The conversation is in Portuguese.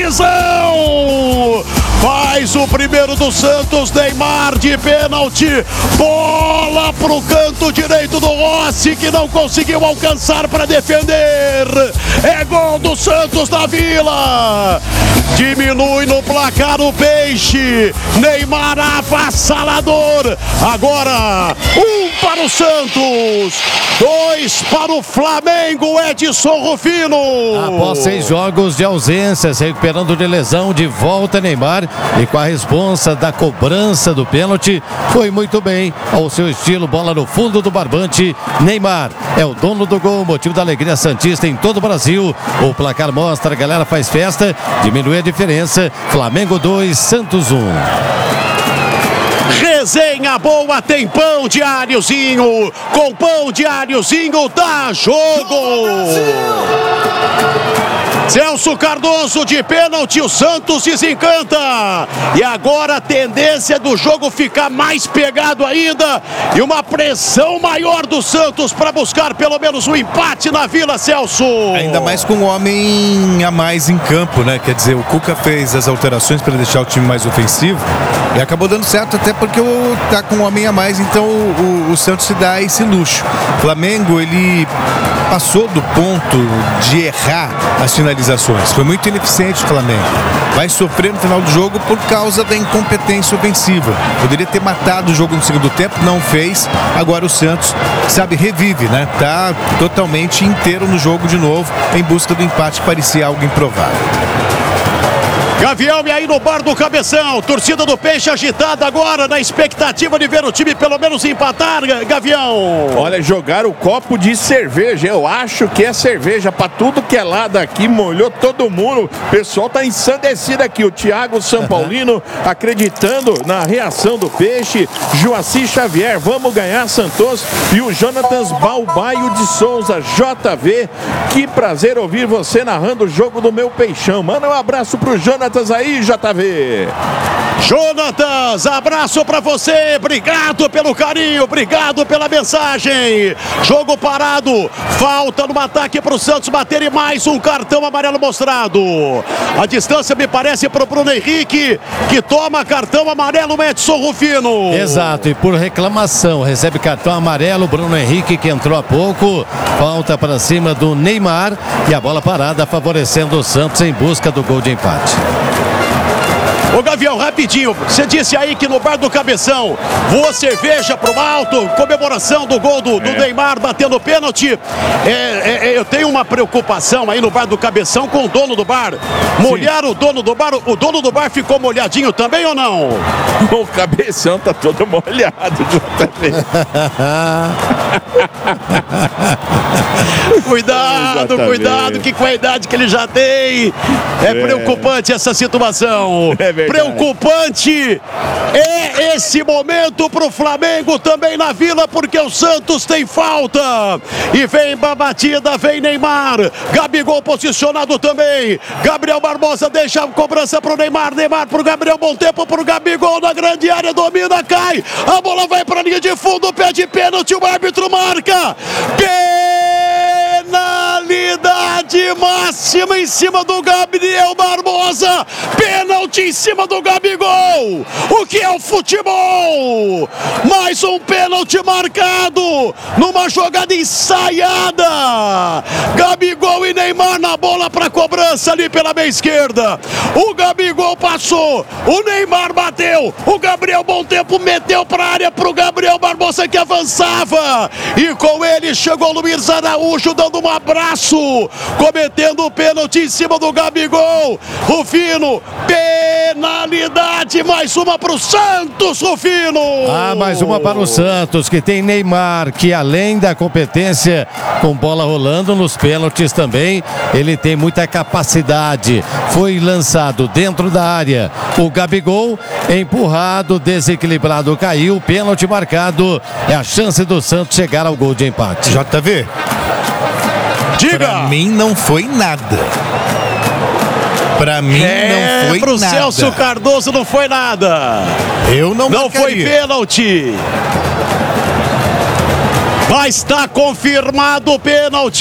decisão! Faz o primeiro do Santos, Neymar de pênalti, bola pro canto direito do Rossi, que não conseguiu alcançar para defender. É gol do Santos na Vila. Diminui no placar o Peixe. Neymar avassalador. Agora, 1 para o Santos, 2 para o Flamengo, Edson Rufino. Após 6 jogos de ausência, se recuperando de lesão, de volta Neymar, e com a responsa da cobrança do pênalti, foi muito bem ao seu estilo, bola no fundo do barbante. Neymar é o dono do gol, motivo da alegria santista em todo o Brasil. O placar mostra, a galera faz festa, diminui a diferença. Flamengo 2, Santos 1. Resenha boa, tem pão diáriozinho. Com pão diáriozinho dá jogo. Celso Cardoso de pênalti, o Santos desencanta. E agora a tendência do jogo ficar mais pegado ainda. E uma pressão maior do Santos para buscar pelo menos um empate na Vila, Celso. Ainda mais com um homem a mais em campo, né? Quer dizer, o Cuca fez as alterações para deixar o time mais ofensivo e acabou dando certo até porque tá com um homem a mais, então o Santos se dá esse luxo. O Flamengo, ele passou do ponto de errar as finalizações. Foi muito ineficiente o Flamengo. Vai sofrer no final do jogo por causa da incompetência ofensiva. Poderia ter matado o jogo no segundo tempo, não fez. Agora o Santos, sabe, revive, né? Tá totalmente inteiro no jogo de novo, em busca do empate que parecia algo improvável. Gavião, e aí no bar do Cabeção, torcida do Peixe agitada agora, na expectativa de ver o time pelo menos empatar, Gavião. Olha, jogaram o copo de cerveja, eu acho que é cerveja pra tudo que é lado aqui, molhou todo mundo, o pessoal tá ensandecido aqui, o Thiago São Paulino acreditando na reação do Peixe, Joaci Xavier, vamos ganhar, Santos, e o Jonatas Balbaio de Souza, JV, que prazer ouvir você narrando o jogo do meu Peixão, manda um abraço pro Jonatas aí, JV. Jonatas, abraço pra você, obrigado pelo carinho, obrigado pela mensagem. Jogo parado, falta no ataque pro Santos bater e mais um cartão amarelo mostrado. A distância me parece pro Bruno Henrique, que toma cartão amarelo, Edson Rufino. Exato, e por reclamação recebe cartão amarelo Bruno Henrique, que entrou há pouco. Falta para cima do Neymar e a bola parada favorecendo o Santos em busca do gol de empate. Ô Gavião, rapidinho, você disse aí que no bar do Cabeção voa cerveja pro alto, comemoração do gol do Neymar batendo pênalti. Eu tenho uma preocupação aí no bar do Cabeção com o dono do bar. Molharam o dono do bar ficou molhadinho também ou não? O Cabeção tá todo molhado, JV. Cuidado, que com a idade que ele já tem, é preocupante essa situação. Preocupante é esse momento pro Flamengo também na Vila, porque o Santos tem falta. E vem a batida, vem Neymar. Gabigol posicionado também. Gabriel Barbosa deixa a cobrança pro Neymar. Neymar pro Gabriel, bom tempo pro Gabigol na grande área, domina, cai. A bola vai pra linha de fundo, pede pênalti, o árbitro marca. Penalidade máxima em cima do Gabriel Barbosa. Pênalti em cima do Gabigol. O que é o futebol? Mais um pênalti marcado numa jogada ensaiada. Gabigol e Neymar na bola para cobrança ali pela meia esquerda. O Gabigol passou, o Neymar bateu, o Gabriel bom tempo meteu para a área pro Gabriel Barbosa, que avançava. E com ele chegou o Luiz Araújo dando um abraço, cometendo o pênalti em cima do Gabigol. Rufino, penalidade, mais uma para o Santos, Rufino. Mais uma para o Santos, que tem Neymar, que além da competência com bola rolando nos pênaltis também, ele tem muita capacidade. Foi lançado dentro da área. O Gabigol, empurrado, desequilibrado, caiu. Pênalti marcado. É a chance do Santos chegar ao gol de empate. JV. Diga! Pra mim não foi nada. Pra mim não foi pro nada. Celso Cardoso não foi nada. Eu não foi pênalti. Mas está confirmado o pênalti.